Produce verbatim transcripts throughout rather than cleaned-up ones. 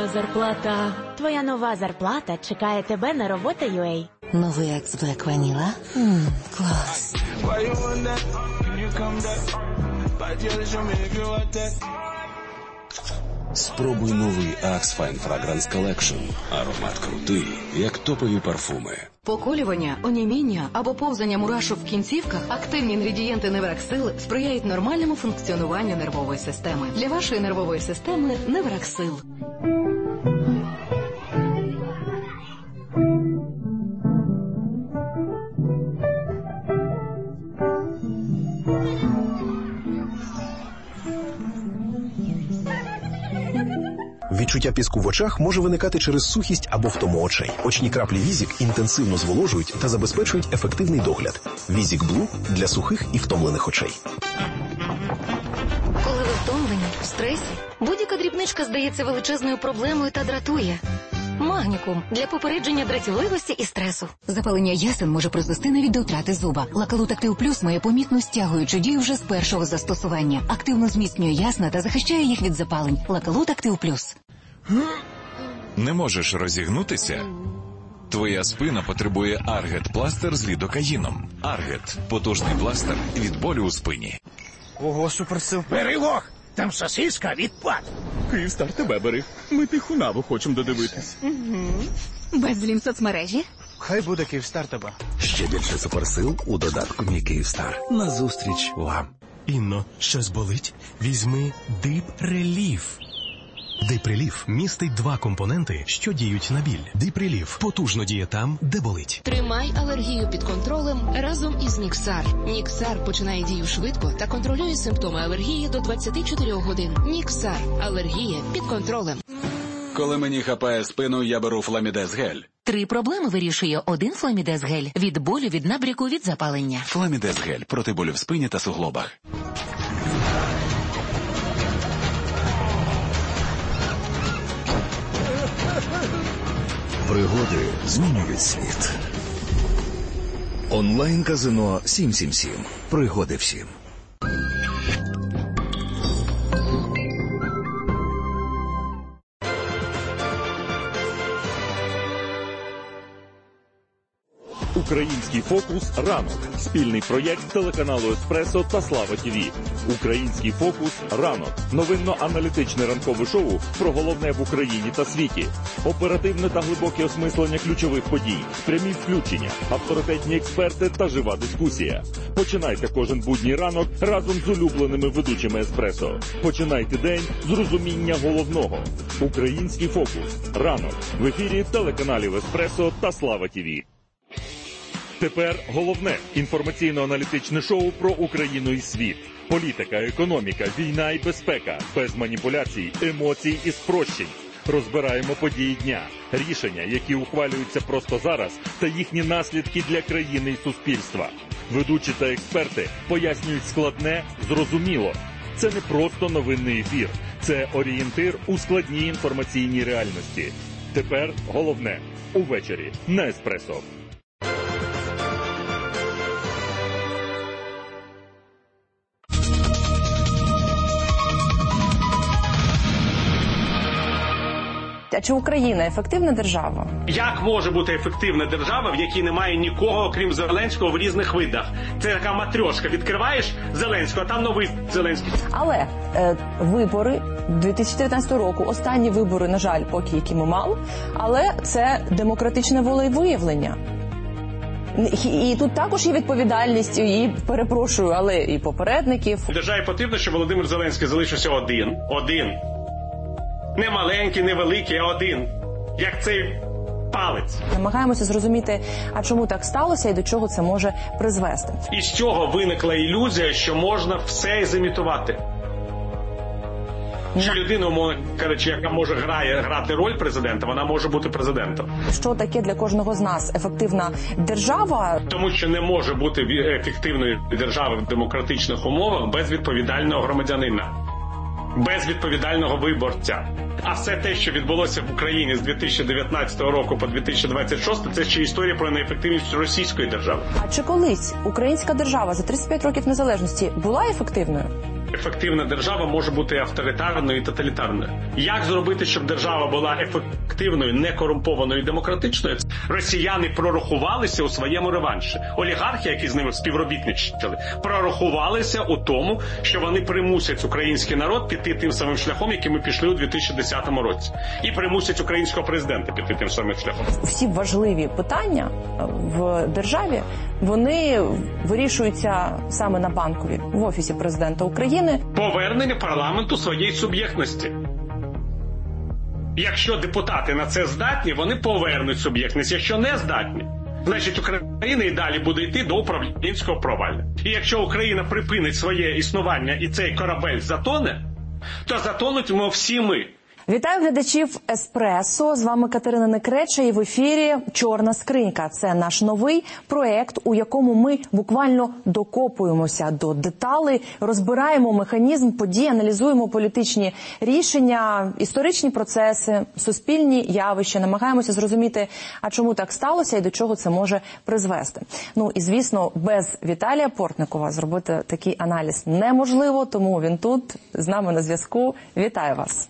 зарплата. Твоя нова зарплата чекає тебе на робота точка ю а. Новий Axe Black Vanilla? Ммм, клас. Спробуй новий Axe Fine Fragrance Collection. Аромат крутий, як топові парфуми. Поколювання, оніміння або повзання мурашок в кінцівках, активні інгредієнти Невраксил сприяють нормальному функціонуванню нервової системи. Для вашої нервової системи Невраксил. Відчуття піску в очах може виникати через сухість або втому очей. Очні краплі Візік інтенсивно зволожують та забезпечують ефективний догляд. Візік Блу для сухих і втомлених очей. Коли ви втомлені, в стресі, будь-яка дрібничка здається величезною проблемою та дратує. Магнікум для попередження дратівливості і стресу. Запалення ясен може призвести навіть до втрати зуба. Лакалут Актив Плюс має помітну стягуючу дію вже з першого застосування. Активно зміцнює ясна та захищає їх від запалень. Лакалут Актив Плюс. Не можеш розігнутися? Твоя спина потребує Аргет пластир з лідокаїном. Аргет – потужний пластир від болю у спині. Ого, суперсил. Бери лох! Там сосиска відпад. Київстар тебе бери. Ми Тихунаву хочемо додивитись. Угу. Без злім соцмережі? Хай буде Київстар тебе. Ще більше суперсил у додатку «Мій Київстар». Назустріч вам. Інно, щось болить? Візьми Дип Реліф. Дип Реліф містить два компоненти, що діють на біль. Дип Реліф потужно діє там, де болить. Тримай алергію під контролем разом із Ніксар. Ніксар починає дію швидко та контролює симптоми алергії до двадцяти чотирьох годин. Ніксар. Алергія під контролем. Коли мені хапає спину, я беру Фламідез гель. Три проблеми вирішує один Фламідез гель. Від болю, від набряку, від запалення. Фламідез гель проти болю в спині та суглобах. Пригоди змінюють світ. Онлайн-казино сім сім сім. Пригоди всім. Український фокус «Ранок» – спільний проєкт телеканалу «Еспресо» та «Слава ТІВІ». Український фокус «Ранок» – новинно-аналітичне ранкове шоу про головне в Україні та світі. Оперативне та глибоке осмислення ключових подій, прямі включення, авторитетні експерти та жива дискусія. Починайте кожен будній ранок разом з улюбленими ведучими «Еспресо». Починайте день з розуміння головного. Український фокус «Ранок» в ефірі телеканалів «Еспресо» та «Слава ТІВІ». Тепер головне інформаційно-аналітичне шоу про Україну і світ. Політика, економіка, війна і безпека. Без маніпуляцій, емоцій і спрощень. Розбираємо події дня, рішення, які ухвалюються просто зараз, та їхні наслідки для країни і суспільства. Ведучі та експерти пояснюють складне, зрозуміло. Це не просто новинний ефір. Це орієнтир у складній інформаційній реальності. Тепер головне увечері на «Еспресо». А чи Україна ефективна держава? Як може бути ефективна держава, в якій немає нікого, окрім Зеленського, в різних видах? Це така матрьошка. Відкриваєш Зеленського, а там новий Зеленський. Але е, вибори дві тисячі дев'ятнадцятого року, останні вибори, на жаль, поки які ми мали, але це демократичне волевиявлення. І, і тут також є відповідальність, і перепрошую, але і попередників. Державі потрібно, щоб Володимир Зеленський залишився один. Один. Не маленький, не великий, а один. Як цей палець. Намагаємося зрозуміти, а чому так сталося і до чого це може призвести. І з чого виникла ілюзія, що можна все зімітувати. Що людина, умовно кажучи, яка може грає, грати роль президента, вона може бути президентом. Що таке для кожного з нас ефективна держава? Тому що не може бути ефективної держави в демократичних умовах без відповідального громадянина. Без відповідального виборця. А все те, що відбулося в Україні з дві тисячі дев'ятнадцятого року по дві тисячі двадцять шостий, це ще історія про неефективність російської держави. А чи колись українська держава за тридцять п'ять років незалежності була ефективною? ефективна держава може бути авторитарною і тоталітарною. Як зробити, щоб держава була ефективною, некорумпованою і демократичною? Росіяни прорахувалися у своєму реванші. Олігархи, які з ними співробітничали, прорахувалися у тому, що вони примусять український народ піти тим самим шляхом, яким ми пішли у дві тисячі десятому році. І примусять українського президента піти тим самим шляхом. Всі важливі питання в державі, вони вирішуються саме на Банковій, в Офісі президента України. Повернення парламенту своєї суб'єктності. Якщо депутати на це здатні, вони повернуть суб'єктність. Якщо не здатні, значить Україна і далі буде йти до управлінського провалля. І якщо Україна припинить своє існування і цей корабель затоне, то затонуть ми всі ми. Вітаю глядачів «Еспресо». З вами Катерина Некреча і в ефірі «Чорна скринька». Це наш новий проєкт, у якому ми буквально докопуємося до деталей, розбираємо механізм подій, аналізуємо політичні рішення, історичні процеси, суспільні явища, намагаємося зрозуміти, а чому так сталося і до чого це може призвести. Ну і, звісно, без Віталія Портникова зробити такий аналіз неможливо, тому він тут, з нами на зв'язку. Вітаю вас!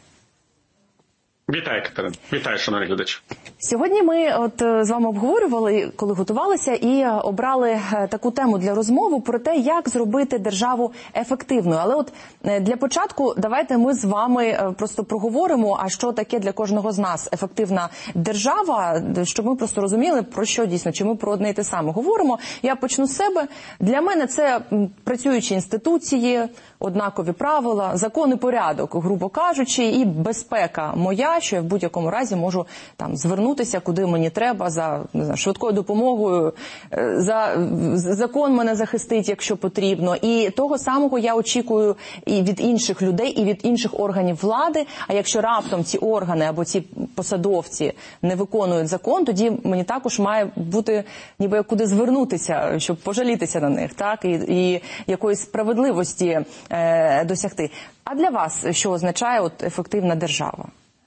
Вітаю, Катерина. Вітаю, шановні глядачі. Сьогодні ми от з вами обговорювали, коли готувалися, і обрали таку тему для розмови про те, як зробити державу ефективною. Але от для початку давайте ми з вами просто проговоримо, а що таке для кожного з нас ефективна держава, щоб ми просто розуміли, про що дійсно, чи ми про одне і те саме говоримо. Я почну з себе. Для мене це працюючі інституції, однакові правила, закон і порядок, грубо кажучи, і безпека моя, що я в будь-якому разі можу там звернутися, куди мені треба, за не знаю, швидкою допомогою, за закон мене захистить, якщо потрібно. І того самого я очікую і від інших людей, і від інших органів влади. А якщо раптом ці органи або ці посадовці не виконують закон, тоді мені також має бути ніби куди звернутися, щоб пожалітися на них, так, і, і якоїсь справедливості е, досягти. А для вас що означає от ефективна держава?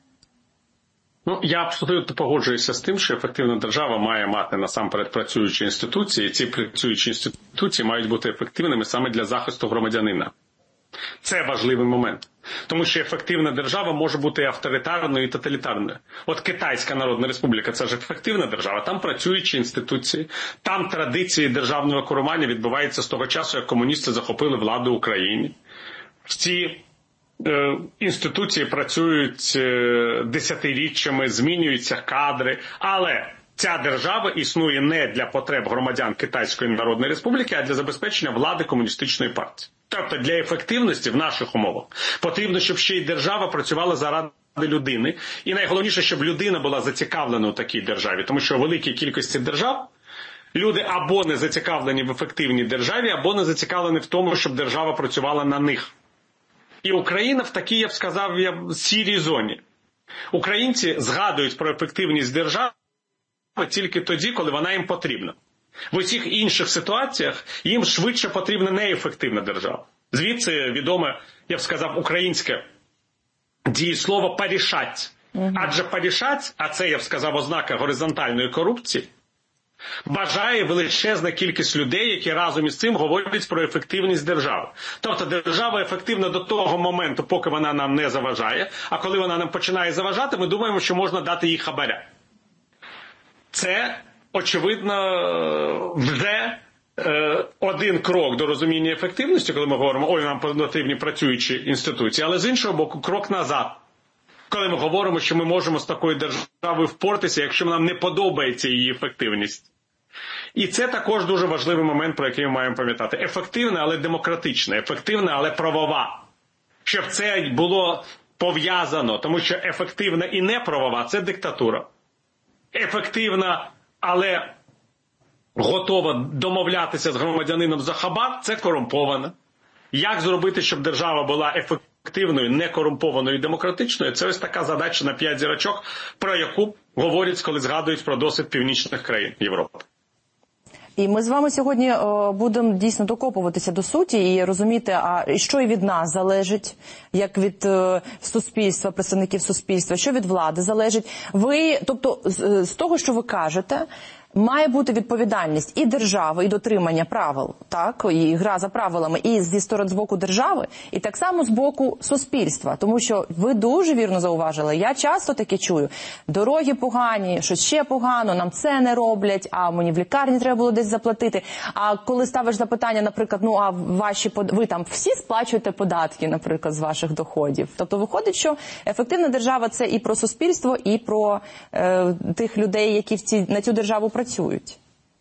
Ну, я абсолютно погоджуюся з тим, що ефективна держава має мати насамперед працюючі інституції, і ці працюючі інституції мають бути ефективними саме для захисту громадянина. Це важливий момент. Тому що ефективна держава може бути авторитарною і тоталітарною. От Китайська Народна Республіка – це ж ефективна держава, там працюючі інституції, там традиції державного керування відбуваються з того часу, як комуністи захопили владу в Україні. В ці інституції працюють десятиріччями, змінюються кадри, але ця держава існує не для потреб громадян Китайської Народної Республіки, а для забезпечення влади комуністичної партії. Тобто для ефективності в наших умовах потрібно, щоб ще й держава працювала заради людини. І найголовніше, щоб людина була зацікавлена у такій державі, тому що у великій кількості держав люди або не зацікавлені в ефективній державі, або не зацікавлені в тому, щоб держава працювала на них. І Україна в такій, я б сказав, я в сірій зоні. Українці згадують про ефективність держави тільки тоді, коли вона їм потрібна. В усіх інших ситуаціях їм швидше потрібна неефективна держава. Звідси відоме, я б сказав, українське дієслово «порішать». Адже «порішать», а це, я б сказав, ознака горизонтальної корупції, бажає величезна кількість людей, які разом із цим говорять про ефективність держави. Тобто держава ефективна до того моменту, поки вона нам не заважає, а коли вона нам починає заважати, ми думаємо, що можна дати їй хабаря. Це, очевидно, вже е, один крок до розуміння ефективності, коли ми говоримо, ой, нам потрібні працюючі інституції, але з іншого боку, крок назад. Коли ми говоримо, що ми можемо з такою державою впоратися, якщо нам не подобається її ефективність. І це також дуже важливий момент, про який ми маємо пам'ятати. Ефективна, але демократична, ефективна, але правова. Щоб це було пов'язано, тому що ефективна і неправова – це диктатура. Ефективна, але готова домовлятися з громадянином за хабар – це корумпована. Як зробити, щоб держава була ефективною? Активною, некорумпованою і демократичною, це ось така задача на п'ять зірочок, про яку говорять, коли згадують про досвід північних країн Європи. І ми з вами сьогодні о, будемо дійсно докопуватися до суті і розуміти, а що і від нас залежить, як від е, суспільства, представників суспільства, що від влади залежить. Ви, тобто, з, з того, що ви кажете, Має бути відповідальність і держави, і дотримання правил, так, і гра за правилами, і зі сторони з боку держави, і так само з боку суспільства. Тому що ви дуже вірно зауважили, я часто таке чую, дороги погані, щось ще погано, нам це не роблять, а мені в лікарні треба було десь заплатити. А коли ставиш запитання, наприклад, ну а ваші, ви там всі сплачуєте податки, наприклад, з ваших доходів. Тобто виходить, що ефективна держава – це і про суспільство, і про е, тих людей, які в ці, на цю державу працюють. працюють.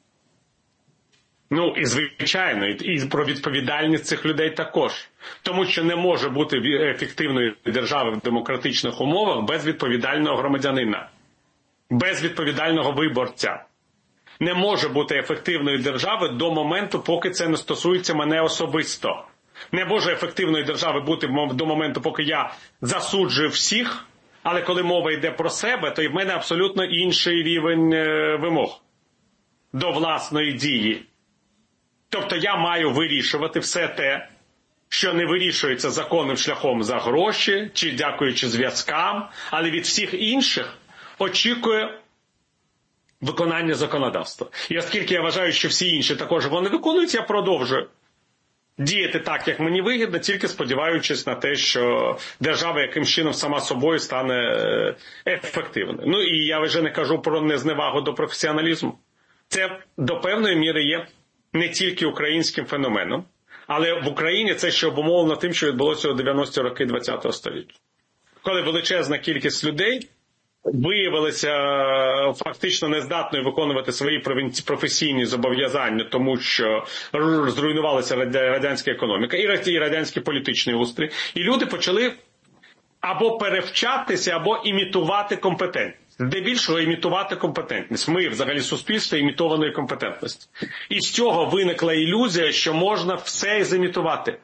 Ну, і звичайно, і про відповідальність цих людей також. Тому що не може бути ефективної держави в демократичних умовах без відповідального громадянина, без відповідального виборця. Не може бути ефективної держави до моменту, поки це не стосується мене особисто. Не може ефективної держави бути до моменту, поки я засуджую всіх, але коли мова йде про себе, то і в мене абсолютно інший рівень вимог до власної дії. Тобто я маю вирішувати все те, що не вирішується законним шляхом за гроші, чи дякуючи зв'язкам, але від всіх інших очікує виконання законодавства. І оскільки я вважаю, що всі інші також вони виконують, я продовжую діяти так, як мені вигідно, тільки сподіваючись на те, що держава яким чином сама собою стане ефективною. Ну і я вже не кажу про незневагу до професіоналізму. Це до певної міри є не тільки українським феноменом, але в Україні це ще обумовлено тим, що відбулося у дев'яності роки ХХ століття. Коли величезна кількість людей виявилися фактично нездатною виконувати свої професійні зобов'язання, тому що зруйнувалася радянська економіка і радянський політичний устрій, і люди почали або перевчатися, або імітувати компетентність. Здебільшого імітувати компетентність. Ми, взагалі, суспільство імітованої компетентності. І з цього виникла ілюзія, що можна все зімітувати.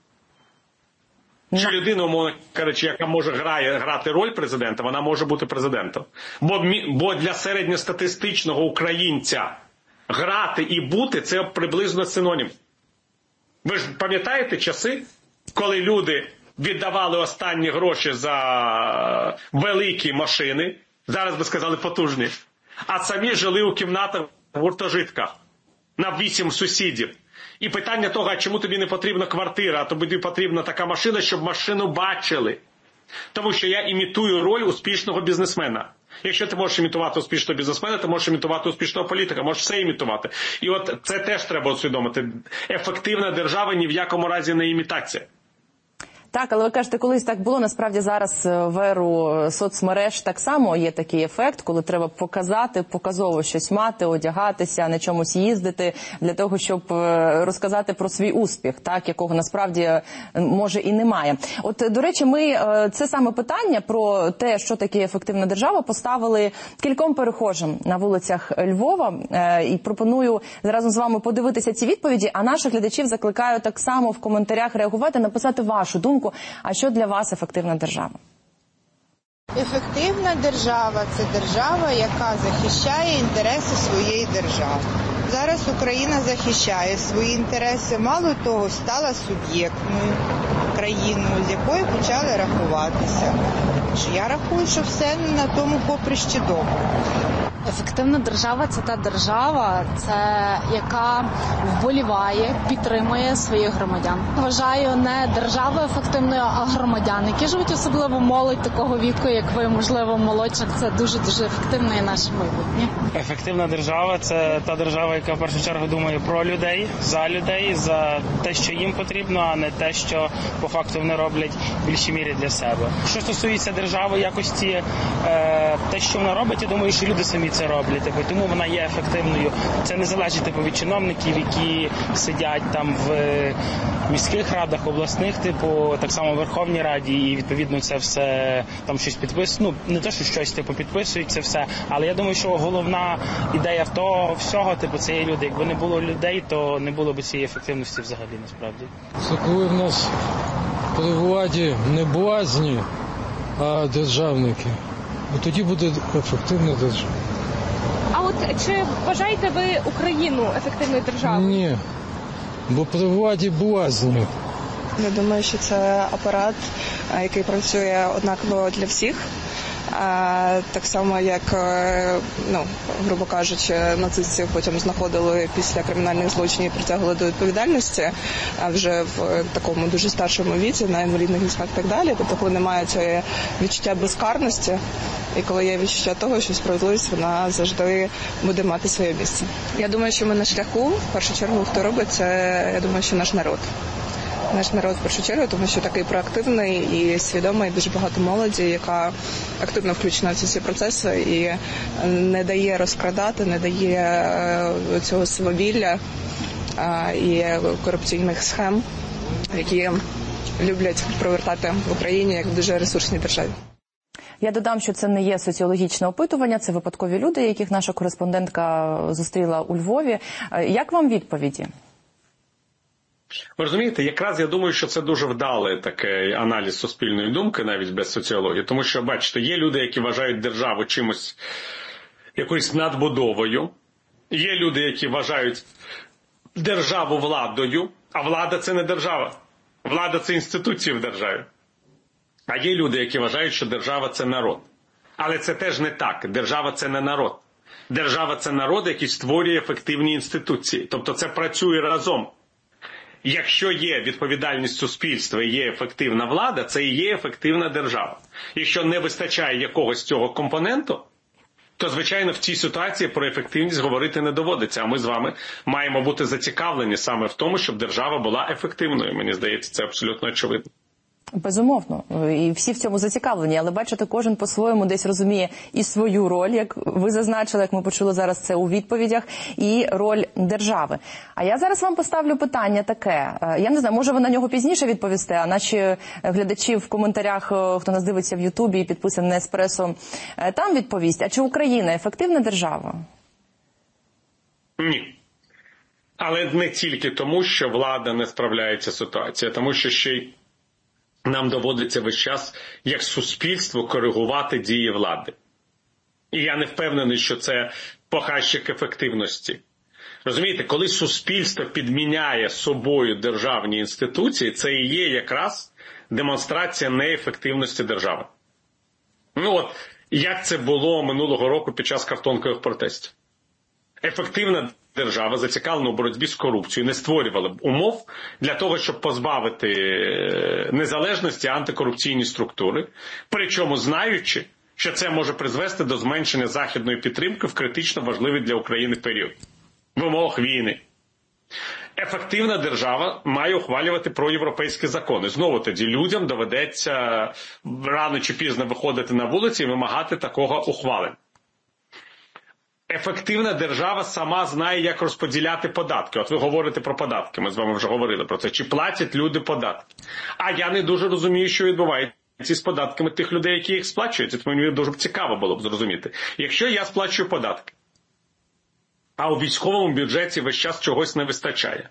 Що людина, умовно кажучи, яка може грає, грати роль президента, вона може бути президентом. Бо, бо для середньостатистичного українця грати і бути – це приблизно синонім. Ви ж пам'ятаєте часи, коли люди віддавали останні гроші за великі машини, зараз би сказали потужні, а самі жили у кімнатах в гуртожитках на вісім сусідів. І питання того, а чому тобі не потрібна квартира, а тобі потрібна така машина, щоб машину бачили. Тому що я імітую роль успішного бізнесмена. Якщо ти можеш імітувати успішного бізнесмена, ти можеш імітувати успішного політика, можеш все імітувати. І от це теж треба усвідомити. Ефективна держава ні в якому разі не імітація. Так, але ви кажете, колись так було, насправді зараз в еру соцмереж так само є такий ефект, коли треба показати, показово щось мати, одягатися, на чомусь їздити, для того, щоб розказати про свій успіх, так, якого насправді може і немає. От, до речі, ми це саме питання про те, що таке ефективна держава, поставили кільком перехожим на вулицях Львова, і пропоную разом з вами подивитися ці відповіді, а наших глядачів закликаю так само в коментарях реагувати, написати вашу думку. А що для вас ефективна держава? Ефективна держава – це держава, яка захищає інтереси своєї держави. Зараз Україна захищає свої інтереси, мало того, стала суб'єктною країною, з якою почали рахуватися. Я рахую, що все на тому поприщі добре. Ефективна держава – це та держава, це яка вболіває, підтримує своїх громадян. Вважаю, не держава ефективною, а громадян, які живуть, особливо молодь такого віку, як ви, можливо, молодших. Це дуже-дуже ефективне і наше майбутнє. Ефективна держава – це та держава, яка в першу чергу думає про людей, за людей, за те, що їм потрібно, а не те, що по факту вони роблять в більшій мірі для себе. Що стосується держави, якості, те, що вона робить, я думаю, що люди самі це роблять, типу, тому вона є ефективною. Це не залежить типу, від чиновників, які сидять там в міських радах, обласних, типу, так само в Верховній Раді, і відповідно це все там щось підписують. Ну, не те, що щось типу підписують це все, але я думаю, що головна ідея в того всього, типу, це є люди. Якби не було людей, то не було б цієї ефективності взагалі, насправді. Це коли в нас при владі не блазні, а державники. І тоді буде ефективна держава. А от чи вважаєте ви Україну ефективною державою? Ні, бо при владі блазні. Я думаю, що це апарат, який працює однаково для всіх. Так само, як, ну, грубо кажучи, нацистів потім знаходили після кримінальних злочинів і притягували до відповідальності, а вже в такому дуже старшому віці, на інвалідних візках і так далі. Тобто, коли немає цієї відчуття безкарності, і коли є відчуття того, що справедливість, вона завжди буде мати своє місце. Я думаю, що ми на шляху, в першу чергу, хто робить, це, я думаю, що наш народ. Наш народ, в першу чергу, тому що такий проактивний і свідомий, дуже багато молоді, яка активно включена в ці всі процеси і не дає розкрадати, не дає цього свавілля і корупційних схем, які люблять провертати в Україні як в дуже ресурсній державі. Я додам, що це не є соціологічне опитування, це випадкові люди, яких наша кореспондентка зустріла у Львові. Як вам відповіді? Ви розумієте, якраз я думаю, що це дуже вдалий такий аналіз суспільної думки, навіть без соціології. Тому що, бачите, є люди, які вважають державу чимось, якоюсь надбудовою. Є люди, які вважають державу владою, а влада – це не держава. Влада – це інституції в державі. А є люди, які вважають, що держава – це народ. Але це теж не так. Держава – це не народ. Держава – це народ, який створює ефективні інституції. Тобто це працює разом. Якщо є відповідальність суспільства і є ефективна влада, це і є ефективна держава. Якщо не вистачає якогось цього компоненту, то, звичайно, в цій ситуації про ефективність говорити не доводиться. А ми з вами маємо бути зацікавлені саме в тому, щоб держава була ефективною. Мені здається, це абсолютно очевидно. Безумовно. І всі в цьому зацікавлені. Але, бачите, кожен по-своєму десь розуміє і свою роль, як ви зазначили, як ми почули зараз це у відповідях, і роль держави. А я зараз вам поставлю питання таке. Я не знаю, може ви на нього пізніше відповісте, а наші глядачі в коментарях, хто нас дивиться в Ютубі і підписаний на Еспресо, там відповість. А чи Україна ефективна держава? Ні. Але не тільки тому, що влада не справляється з ситуацією, а тому, що ще й нам доводиться весь час, як суспільство, коригувати дії влади. І я не впевнений, що це показчик ефективності. Розумієте, коли суспільство підміняє собою державні інституції, це і є якраз демонстрація неефективності держави. Ну от, як це було минулого року під час картонкових протестів. Ефективна держава, зацікавлена у боротьбі з корупцією, не створювала б умов для того, щоб позбавити незалежності антикорупційні структури, причому знаючи, що це може призвести до зменшення західної підтримки в критично важливий для України період, в умовах війни. Ефективна держава має ухвалювати проєвропейські закони. Знову тоді людям доведеться рано чи пізно виходити на вулиці і вимагати такого ухвалення. Ефективна держава сама знає, як розподіляти податки. От ви говорите про податки, ми з вами вже говорили про це. Чи платять люди податки? А я не дуже розумію, що відбувається з податками тих людей, які їх сплачують. Тому мені дуже цікаво було б зрозуміти. Якщо я сплачую податки, а у військовому бюджеті весь час чогось не вистачає,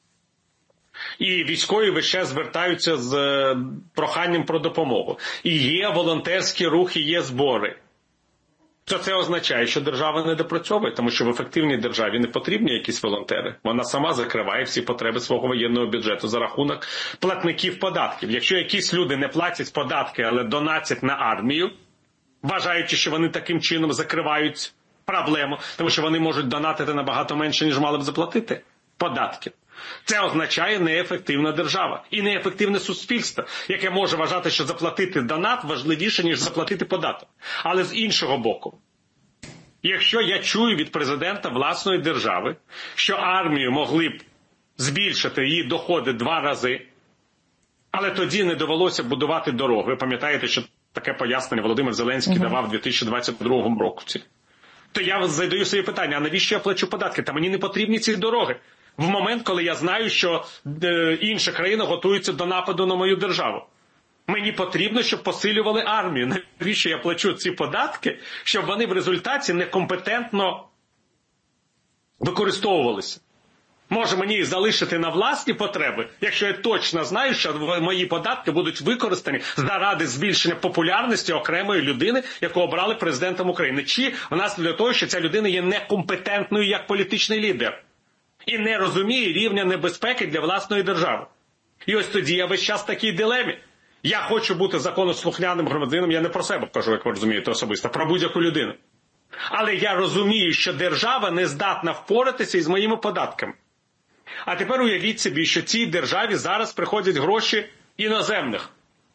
і військові весь час звертаються з проханням про допомогу, і є волонтерські рухи, є збори, то це означає, що держава не допрацьовує, тому що в ефективній державі не потрібні якісь волонтери. Вона сама закриває всі потреби свого воєнного бюджету за рахунок платників податків. Якщо якісь люди не платять податки, але донатять на армію, вважаючи, що вони таким чином закривають проблему, тому що вони можуть донатити набагато менше, ніж мали б заплатити податків. Це означає неефективна держава і неефективне суспільство, яке може вважати, що заплатити донат важливіше, ніж заплатити податок. Але з іншого боку, якщо я чую від президента власної держави, що армію могли б збільшити її доходи два рази, але тоді не довелося будувати дороги. Ви пам'ятаєте, що таке пояснення Володимир Зеленський угу. давав у дві тисячі двадцять другому році. То я задаю собі питання, а навіщо я плачу податки? Та мені не потрібні ці дороги. В момент, коли я знаю, що е, інша країна готується до нападу на мою державу. Мені потрібно, щоб посилювали армію. Навіщо я плачу ці податки, щоб вони в результаті некомпетентно використовувалися? Може мені їх залишити на власні потреби, якщо я точно знаю, що мої податки будуть використані заради збільшення популярності окремої людини, яку обрали президентом України. Чи внаслідок того, що ця людина є некомпетентною як політичний лідер і не розуміє рівня небезпеки для власної держави. І ось тоді я весь час в такій дилемі. Я хочу бути законослухняним громадянином, я не про себе кажу, як ви розумієте, особисто, про будь-яку людину. Але я розумію, що держава не здатна впоратися із моїми податками. А тепер уявіть собі, що цій державі зараз приходять гроші іноземних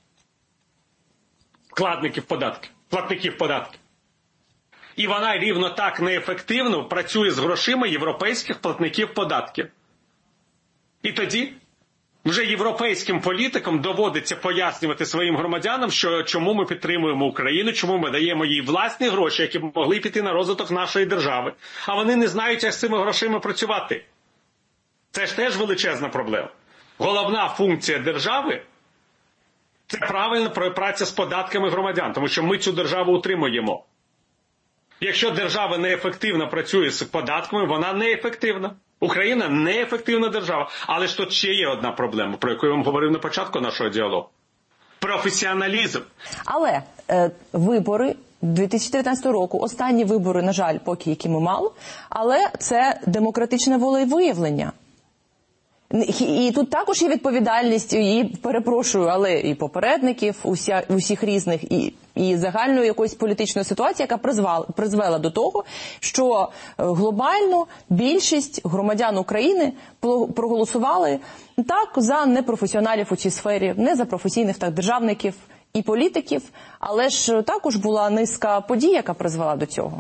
вкладників податків, платників податків. І вона рівно так неефективно працює з грошима європейських платників податків. І тоді вже європейським політикам доводиться пояснювати своїм громадянам, що чому ми підтримуємо Україну, чому ми даємо їй власні гроші, які б могли піти на розвиток нашої держави. А вони не знають, як з цими грошима працювати. Це ж теж величезна проблема. Головна функція держави – це правильна праця з податками громадян, тому що ми цю державу утримуємо. Якщо держава неефективно працює з податками, вона неефективна. Україна неефективна держава. Але ж тут ще є одна проблема, про яку я вам говорив на початку нашого діалогу. Професіоналізм. Але е, вибори дві тисячі дев'ятнадцятого року, останні вибори, на жаль, поки які ми мали, але це демократичне волевиявлення. І тут також є відповідальність, і, перепрошую, але і попередників, уся, усіх різних, і, і загальної якоїсь політичної ситуації, яка призвала, призвела до того, що глобально більшість громадян України проголосували так за непрофесіоналів у цій сфері, не за професійних так державників і політиків, але ж також була низка подій, яка призвела до цього.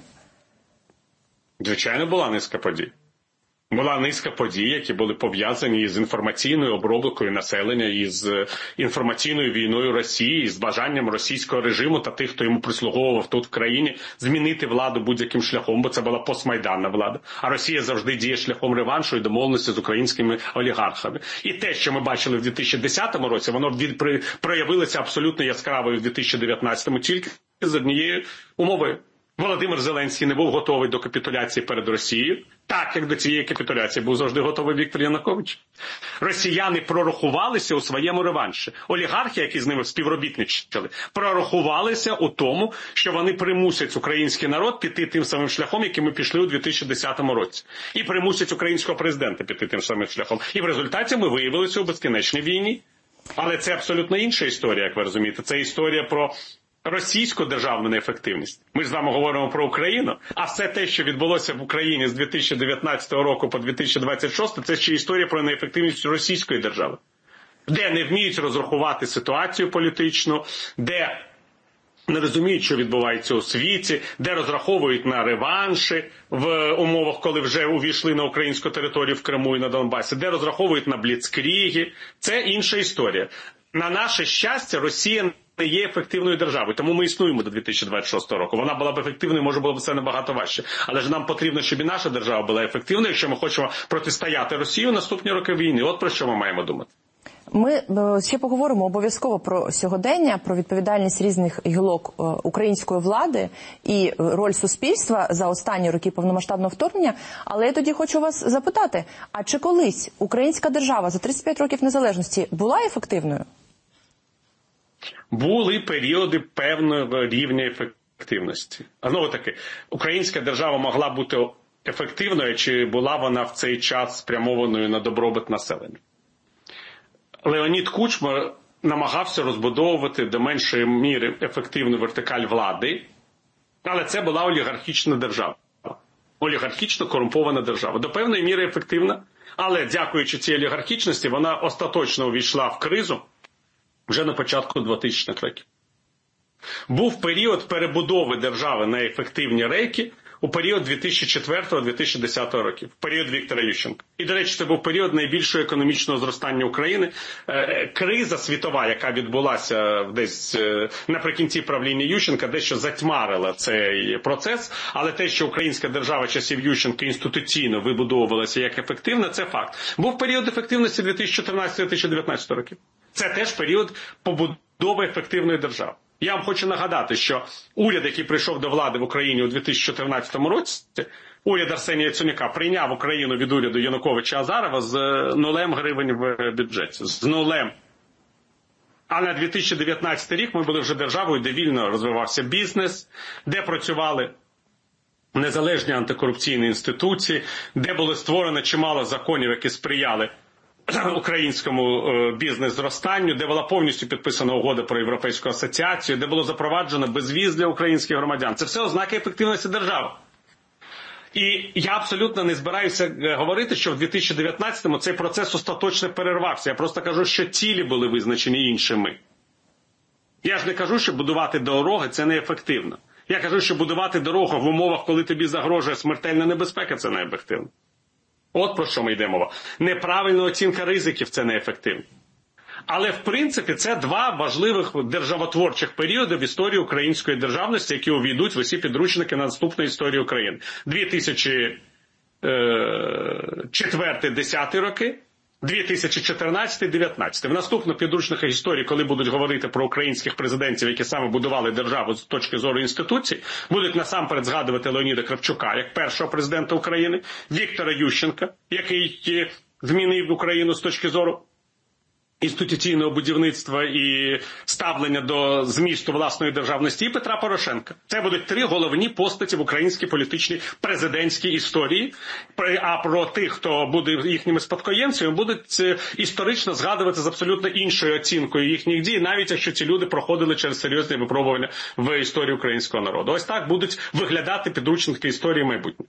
Звичайно, була низка подій. Була низка подій, які були пов'язані з інформаційною обробкою населення, із інформаційною війною Росії, з бажанням російського режиму та тих, хто йому прислуговував тут в країні, змінити владу будь-яким шляхом, бо це була постмайданна влада. А Росія завжди діє шляхом реваншу і домовленості з українськими олігархами. І те, що ми бачили в дві тисячі десятому році, воно проявилося абсолютно яскравою в дві тисячі дев'ятнадцятому тільки з однією умовою. Володимир Зеленський не був готовий до капітуляції перед Росією, так як до цієї капітуляції був завжди готовий Віктор Янукович. Росіяни прорахувалися у своєму реванші. Олігархи, які з ними співробітничали, прорахувалися у тому, що вони примусять український народ піти тим самим шляхом, яким ми пішли у дві тисячі десятому році. І примусять українського президента піти тим самим шляхом. І в результаті ми виявилися у безкінечній війні. Але це абсолютно інша історія, як ви розумієте. Це історія про російську державну неефективність. Ми ж з вами говоримо про Україну, а все те, що відбулося в Україні з дві тисячі дев'ятнадцятого року по дві тисячі двадцять шостий, це ще історія про неефективність російської держави, де не вміють розрахувати ситуацію політичну, де не розуміють, що відбувається у світі, де розраховують на реванші в умовах, коли вже увійшли на українську територію в Криму і на Донбасі, де розраховують на бліцкріги. Це інша історія. На наше щастя, Росія не є ефективною державою, тому ми існуємо до дві тисячі двадцять шостого року. Вона була б ефективною, може було б це набагато важче. Але ж нам потрібно, щоб і наша держава була ефективною, якщо ми хочемо протистояти Росії в наступні роки війни. От про що ми маємо думати. Ми ще поговоримо обов'язково про сьогодення, про відповідальність різних гілок української влади і роль суспільства за останні роки повномасштабного вторгнення. Але я тоді хочу вас запитати, а чи колись українська держава за тридцять п'ять років незалежності була ефективною? Були періоди певного рівня ефективності. А знову таки, українська держава могла бути ефективною, чи була вона в цей час спрямованою на добробут населення? Леонід Кучма намагався розбудовувати до меншої міри ефективну вертикаль влади, але це була олігархічна держава. Олігархічно корумпована держава. До певної міри ефективна, але дякуючи цій олігархічності, вона остаточно увійшла в кризу вже на початку двотисячних років. Був період перебудови держави на ефективні рейки у період дві тисячі четвертого - дві тисячі десятого років, період Віктора Ющенка. І, до речі, це був період найбільшого економічного зростання України. Криза світова, яка відбулася десь наприкінці правління Ющенка, дещо затьмарила цей процес, але те, що українська держава часів Ющенка інституційно вибудовувалася як ефективна, це факт. Був період ефективності дві тисячі чотирнадцятого - дві тисячі дев'ятнадцятого років. Це теж період побудови ефективної держави. Я вам хочу нагадати, що уряд, який прийшов до влади в Україні у дві тисячі чотирнадцятому році, уряд Арсенія Яценюка прийняв Україну від уряду Януковича-Азарова з нулем гривень в бюджеті. З нулем. А на дві тисячі дев'ятнадцятий рік ми були вже державою, де вільно розвивався бізнес, де працювали незалежні антикорупційні інституції, де було створено чимало законів, які сприяли українському бізнес-зростанню, де була повністю підписана угода про Європейську асоціацію, де було запроваджено безвіз для українських громадян. Це все ознаки ефективності держави. І я абсолютно не збираюся говорити, що в дві тисячі дев'ятнадцятому цей процес остаточно перервався. Я просто кажу, що цілі були визначені іншими. Я ж не кажу, що будувати дороги – це неефективно. Я кажу, що будувати дорогу в умовах, коли тобі загрожує смертельна небезпека – це неефективно. От про що ми йде мова. Неправильна оцінка ризиків – це неефективно. Але, в принципі, це два важливих державотворчих періоди в історії української державності, які увійдуть в усі підручники на наступну історію України. дві тисячі четвертий-десятий роки, дві тисячі чотирнадцятий-дев'ятнадцятий. В наступних підручниках історії, коли будуть говорити про українських президентів, які саме будували державу з точки зору інституцій, будуть насамперед згадувати Леоніда Кравчука як першого президента України, Віктора Ющенка, який змінив Україну з точки зору інституційного будівництва і ставлення до змісту власної державності, і Петра Порошенка. Це будуть три головні постаті в українській політичній президентській історії. А про тих, хто буде їхніми спадкоємцями, будуть історично згадувати з абсолютно іншою оцінкою їхніх дій, навіть якщо ці люди проходили через серйозні випробування в історії українського народу. Ось так будуть виглядати підручники історії майбутнього.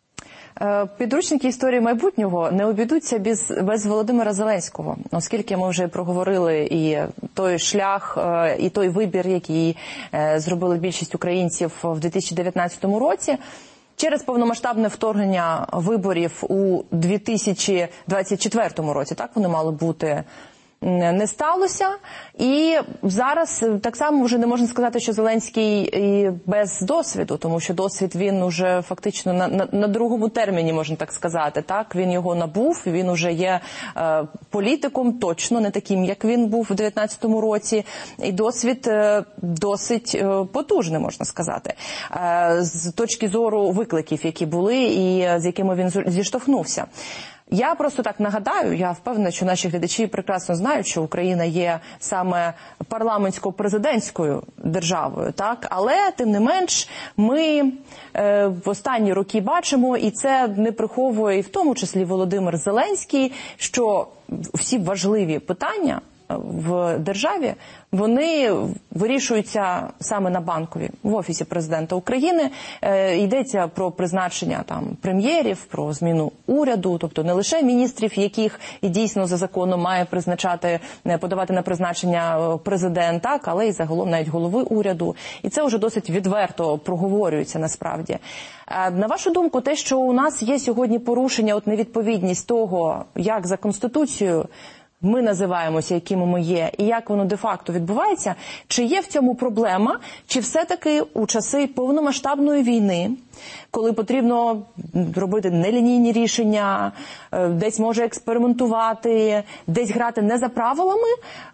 Підручники історії майбутнього не обійдуться без, без Володимира Зеленського, оскільки ми вже проговорили і той шлях, і той вибір, який зробили більшість українців в дві тисячі дев'ятнадцятому році. Через повномасштабне вторгнення виборів у дві тисячі двадцять четвертому році, так вони мали бути, не сталося. І зараз так само вже не можна сказати, що Зеленський і без досвіду, тому що досвід він уже фактично на, на, на другому терміні, можна так сказати. Так, він його набув, він уже є е, політиком, точно не таким, як він був у дев'ятнадцятому році. І досвід е, досить е, потужний, можна сказати, е, з точки зору викликів, які були і з якими він зіштовхнувся. Я просто так нагадаю, я впевнена, що наші глядачі прекрасно знають, що Україна є саме парламентсько-президентською державою, так? Але, тим не менш, ми е, в останні роки бачимо, і це не приховує і в тому числі Володимир Зеленський, що всі важливі питання в державі, вони вирішуються саме на Банковій, в Офісі президента України. Е, йдеться про призначення там прем'єрів, про зміну уряду, тобто не лише міністрів, яких і дійсно за законом має призначати, подавати на призначення президент, так, але й загалом навіть голови уряду. І це вже досить відверто проговорюється насправді. Е, на вашу думку, те, що у нас є сьогодні порушення, от невідповідність того, як за Конституцією ми називаємося, якими ми є, і як воно де-факто відбувається, чи є в цьому проблема, чи все-таки у часи повномасштабної війни, коли потрібно робити нелінійні рішення, десь може експериментувати, десь грати не за правилами,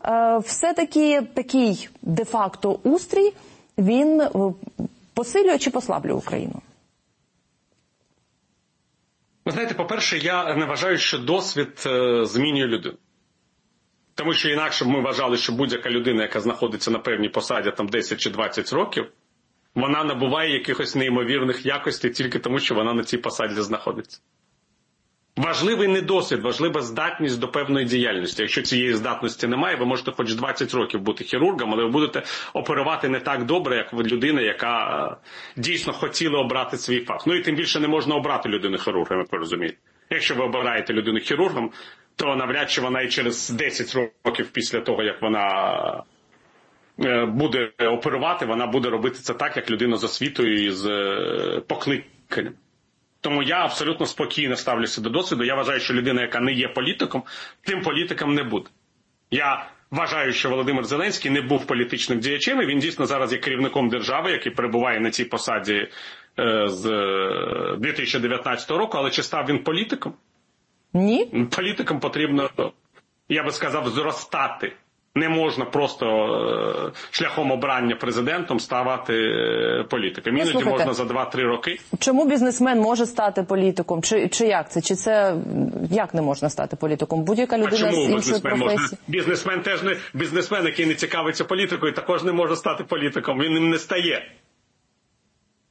все-таки такий де-факто устрій, він посилює чи послаблює Україну? Ви знаєте, по-перше, я не вважаю, що досвід е, змінює людину. Тому що інакше б ми вважали, що будь-яка людина, яка знаходиться на певній посаді там десять чи двадцять років, вона набуває якихось неймовірних якостей тільки тому, що вона на цій посаді знаходиться. Важливий не досвід, важлива здатність до певної діяльності. Якщо цієї здатності немає, ви можете хоч двадцять років бути хірургом, але ви будете оперувати не так добре, як людина, яка дійсно хотіла обрати свій фах. Ну і тим більше не можна обрати людину хірургом, як ви розумієте. Якщо ви обираєте людину хірургом, то навряд чи вона і через десять років після того, як вона буде оперувати, вона буде робити це так, як людина з освітою і з покликанням. Тому я абсолютно спокійно ставлюся до досвіду. Я вважаю, що людина, яка не є політиком, тим політиком не буде. Я вважаю, що Володимир Зеленський не був політичним діячем, і він дійсно зараз є керівником держави, який перебуває на цій посаді з дві тисячі дев'ятнадцятого року, але чи став він політиком? Ні. Політикам потрібно, я би сказав, зростати. Не можна просто е, шляхом обрання президентом ставати е, політиком. Іноді Слухайте, можна за два-три роки. Чому бізнесмен може стати політиком? Чи, чи як це? Чи це як не можна стати політиком? Будь-яка людина з іншої професії. Можна? Бізнесмен теж не бізнесмен, який не цікавиться політикою, також не може стати політиком. Він ним не стає.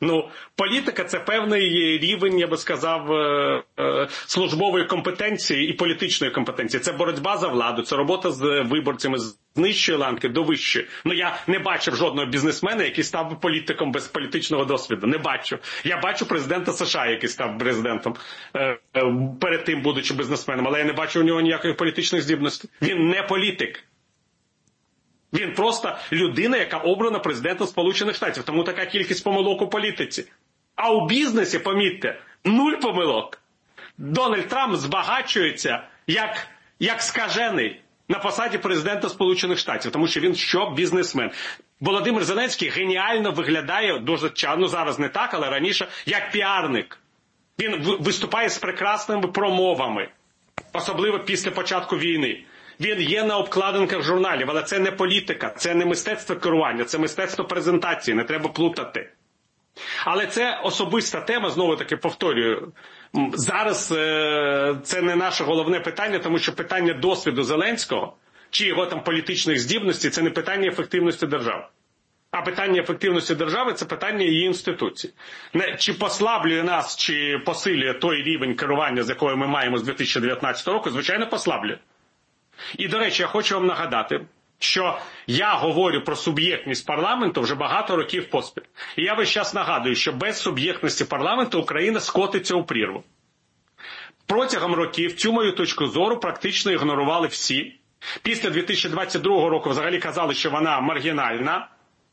Ну, політика – це певний рівень, я би сказав, службової компетенції і політичної компетенції. Це боротьба за владу, це робота з виборцями з нижчої ланки до вищої. Ну, я не бачив жодного бізнесмена, який став політиком без політичного досвіду. Не бачу. Я бачу президента США, який став президентом, перед тим будучи бізнесменом, але я не бачу у нього ніяких політичних здібностей. Він не політик. Він просто людина, яка обрана президентом Сполучених Штатів. Тому така кількість помилок у політиці. А у бізнесі, помітьте, нуль помилок. Дональд Трамп збагачується як, як скажений на посаді президента Сполучених Штатів. Тому що він що? Бізнесмен. Володимир Зеленський геніально виглядає, дуже ну зараз не так, але раніше, як піарник. Він виступає з прекрасними промовами. Особливо після початку війни. Він є на обкладинках журналів, але це не політика, це не мистецтво керування, це мистецтво презентації, не треба плутати. Але це особиста тема, знову-таки повторюю. Зараз е, це не наше головне питання, тому що питання досвіду Зеленського, чи його там політичних здібностей, це не питання ефективності держави. А питання ефективності держави – це питання її інституцій. Чи послаблює нас, чи посилює той рівень керування, з якою ми маємо з дві тисячі дев'ятнадцятого року, звичайно, послаблює. І, до речі, я хочу вам нагадати, що я говорю про суб'єктність парламенту вже багато років поспіль. І я весь час нагадую, що без суб'єктності парламенту Україна скотиться у прірву. Протягом років цю мою точку зору практично ігнорували всі. Після дві тисячі двадцять другого року взагалі казали, що вона маргінальна,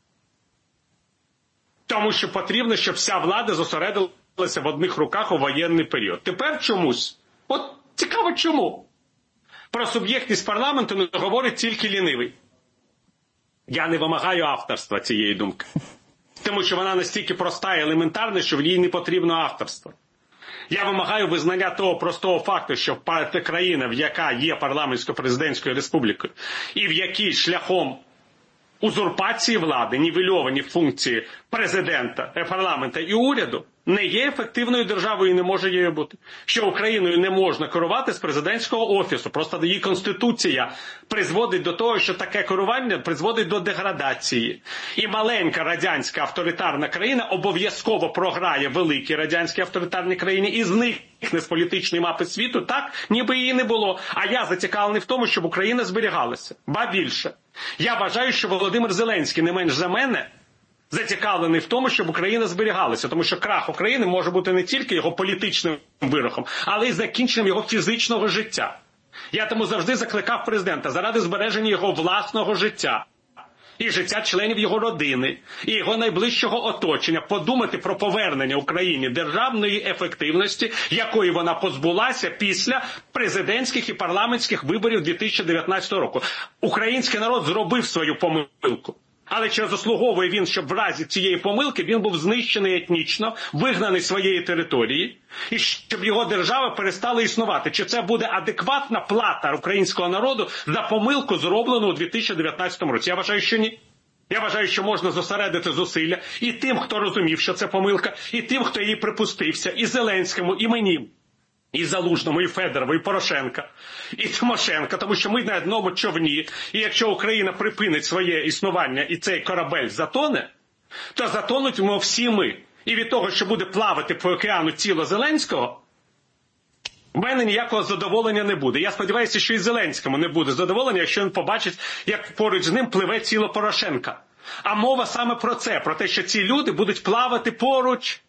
тому що потрібно, щоб вся влада зосередилася в одних руках у воєнний період. Тепер чомусь, от цікаво чому, про суб'єктність парламенту не говорить тільки лінивий. Я не вимагаю авторства цієї думки. Тому що вона настільки проста і елементарна, що в ній не потрібно авторство. Я вимагаю визнання того простого факту, що країна, в яка є парламентсько-президентською республікою, і в якій шляхом узурпації влади, нівельовані функції президента, парламента і уряду, не є ефективною державою і не може її бути. Що Україною не можна керувати з президентського офісу. Просто її конституція призводить до того, що таке керування призводить до деградації. І маленька радянська авторитарна країна обов'язково програє великій радянській авторитарній країні і зникне з політичної мапи світу так, ніби її не було. А я зацікавлений в тому, щоб Україна зберігалася. Ба більше. Я вважаю, що Володимир Зеленський не менш за мене зацікавлений в тому, щоб Україна зберігалася. Тому що крах України може бути не тільки його політичним вироком, але й закінченням його фізичного життя. Я тому завжди закликав президента заради збереження його власного життя і життя членів його родини, і його найближчого оточення подумати про повернення Україні державної ефективності, якої вона позбулася після президентських і парламентських виборів дві тисячі дев'ятнадцятого року. Український народ зробив свою помилку. Але чи заслуговує він, щоб в разі цієї помилки він був знищений етнічно, вигнаний з своєї території, і щоб його держава перестала існувати? Чи це буде адекватна плата українського народу за помилку, зроблену у дві тисячі дев'ятнадцятому році? Я вважаю, що ні. Я вважаю, що можна зосередити зусилля і тим, хто розумів, що це помилка, і тим, хто її припустився, і Зеленському, і мені, і Залужному, і Федорову, і Порошенка, і Тимошенка, тому що ми на одному човні, і якщо Україна припинить своє існування і цей корабель затоне, то затонуть ми всі ми. І від того, що буде плавати по океану тіло Зеленського, в мене ніякого задоволення не буде. Я сподіваюся, що і Зеленському не буде задоволення, якщо він побачить, як поруч з ним пливе тіло Порошенка. А мова саме про це, про те, що ці люди будуть плавати поруч,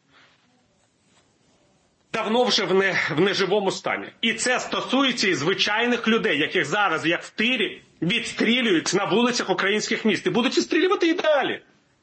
давно вже в, не, в неживому стані. І це стосується і звичайних людей, яких зараз, як в тирі, відстрілюють на вулицях українських міст. І будуть відстрілювати і далі.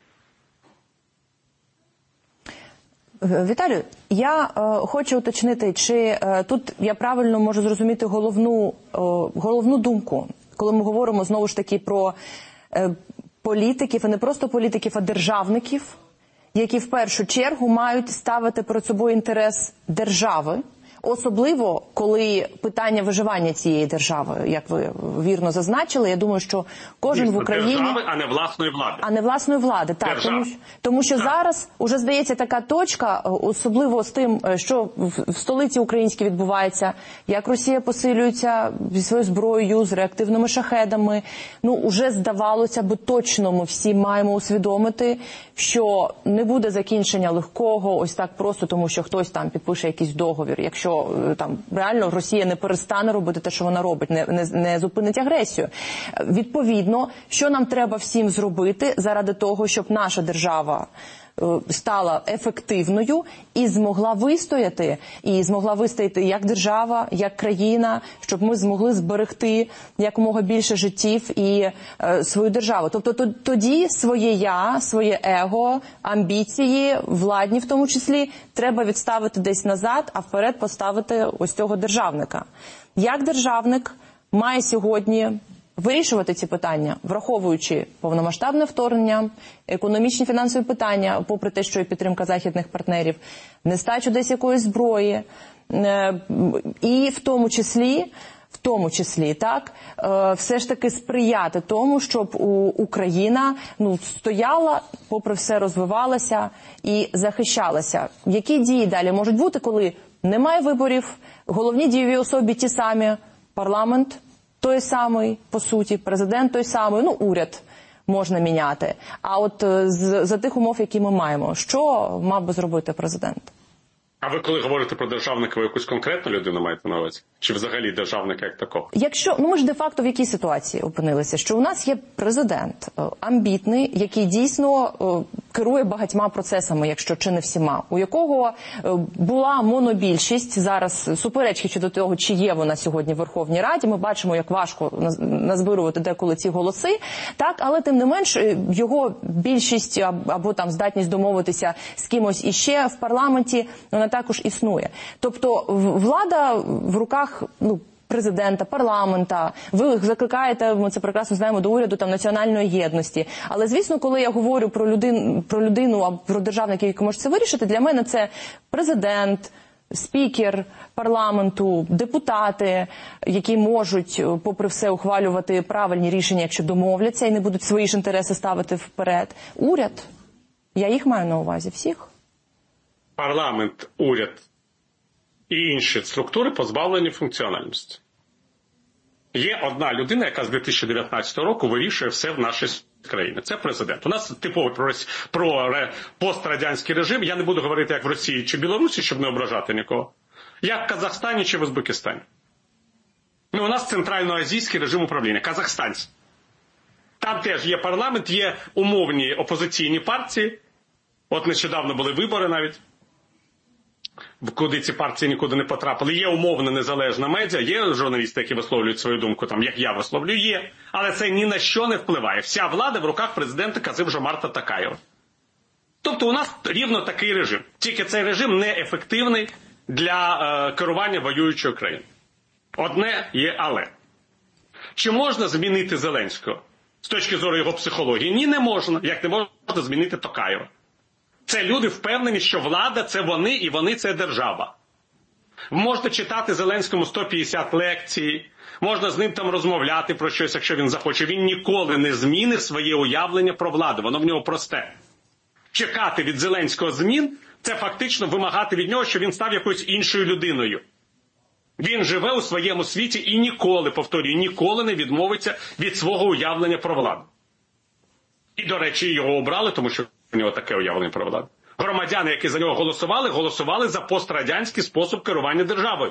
Віталію, я е, хочу уточнити, чи е, тут я правильно можу зрозуміти головну, е, головну думку, коли ми говоримо знову ж таки про е, політиків, і не просто політиків, а державників, які в першу чергу мають ставити перед собою інтерес держави, Особливо, коли питання виживання цієї держави, як ви вірно зазначили, я думаю, що кожен Дійсно, в Україні... Держави, а не власної влади. А не власної влади, так. Держав. Тому, тому що так. зараз уже здається така точка, особливо з тим, що в столиці українській відбувається, як Росія посилюється зі своєю зброєю, з реактивними шахедами. Ну, уже здавалося би, точно ми всі маємо усвідомити, що не буде закінчення легкого, ось так просто, тому що хтось там підпише якийсь договір. Якщо там реально Росія не перестане робити те, що вона робить, не, не, не зупинить агресію. Відповідно, що нам треба всім зробити заради того, щоб наша держава стала ефективною і змогла вистояти, і змогла вистояти як держава, як країна, щоб ми змогли зберегти якомога більше життів і е, свою державу. Тобто тоді своє я, своє его, амбіції, владні в тому числі, треба відставити десь назад, а вперед поставити ось цього державника. Як державник має сьогодні вирішувати ці питання, враховуючи повномасштабне вторгнення, економічні фінансові питання, попри те, що є підтримка західних партнерів, нестачу десь якоїсь зброї, і в тому числі, в тому числі, так, все ж таки сприяти тому, щоб Україна, ну, стояла, попри все розвивалася і захищалася. Які дії далі можуть бути, коли немає виборів, головні дієві особи ті самі, парламент той самий, по суті, президент той самий, ну, уряд можна міняти. А от з, за тих умов, які ми маємо, що мав би зробити президент? А ви коли говорите про державника, ви якусь конкретну людину маєте на увазі? Чи взагалі державника як такого? Якщо, ну ми ж де-факто в якій ситуації опинилися? Що у нас є президент амбітний, який дійсно керує багатьма процесами, якщо чи не всіма, у якого була монобільшість, зараз суперечки щодо того, чи є вона сьогодні в Верховній Раді, ми бачимо, як важко назбирувати деколи ці голоси, так, але тим не менш його більшість або там здатність домовитися з кимось іще в парламенті, вона також існує. Тобто влада в руках, ну, президента, парламента, ви закликаєте, ми це прекрасно знаємо, до уряду там національної єдності. Але, звісно, коли я говорю про людину, про людину або про державника, який може це вирішити, для мене це президент, спікер парламенту, депутати, які можуть, попри все, ухвалювати правильні рішення, якщо домовляться і не будуть свої ж інтереси ставити вперед. Уряд. Я їх маю на увазі, всіх. Парламент, уряд і інші структури позбавлені функціональності. Є одна людина, яка з дві тисячі дев'ятнадцятого року вирішує все в нашій країні. Це президент. У нас типовий про, про пострадянський режим. Я не буду говорити, як в Росії чи Білорусі, щоб не ображати нікого. Як в Казахстані чи в Узбекистані. Ну, у нас центральноазійський режим управління. Казахстанці. Там теж є парламент, є умовні опозиційні партії. От нещодавно були вибори навіть. Куди ці партії нікуди не потрапили. Є умовно незалежна медіа, є журналісти, які висловлюють свою думку, там, як я висловлюю, є. Але це ні на що не впливає. Вся влада в руках президента Касим-Жомарта Токаєва. Тобто у нас рівно такий режим. Тільки цей режим неефективний для е, керування воюючою країною. Одне є але. Чи можна змінити Зеленського з точки зору його психології? Ні, не можна. Як не можна змінити Токаєва. Це люди впевнені, що влада – це вони, і вони – це держава. Можна читати Зеленському сто п'ятдесят лекцій, можна з ним там розмовляти про щось, якщо він захоче. Він ніколи не змінить своє уявлення про владу, воно в нього просте. Чекати від Зеленського змін – це фактично вимагати від нього, що він став якоюсь іншою людиною. Він живе у своєму світі і ніколи, повторюю, ніколи не відмовиться від свого уявлення про владу. І, до речі, його обрали, тому що у нього таке уявлення про владу. Громадяни, які за нього голосували, голосували за пострадянський спосіб керування державою.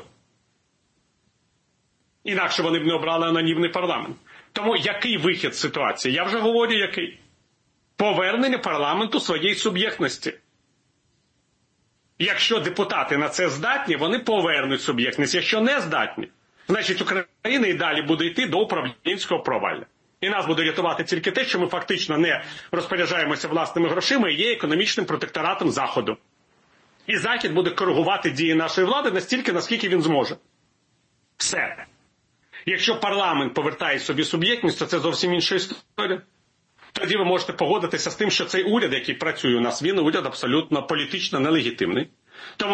Інакше вони б не обрали анонімний парламент. Тому який вихід з ситуації? Я вже говорю, який. Повернення парламенту своєї суб'єктності. Якщо депутати на це здатні, вони повернуть суб'єктність. Якщо не здатні, значить Україна і далі буде йти до управлінського провалля. І нас буде рятувати тільки те, що ми фактично не розпоряджаємося власними грошима і є економічним протекторатом Заходу. І Захід буде коригувати дії нашої влади настільки, наскільки він зможе. Все. Якщо парламент повертає собі суб'єктність, то це зовсім інша історія. Тоді ви можете погодитися з тим, що цей уряд, який працює у нас, він уряд абсолютно політично нелегітимний. Тому